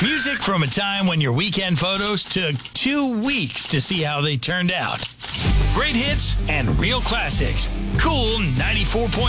Music from a time when your weekend photos took 2 weeks to see how they turned out. Great hits and real classics. Cool 94.1.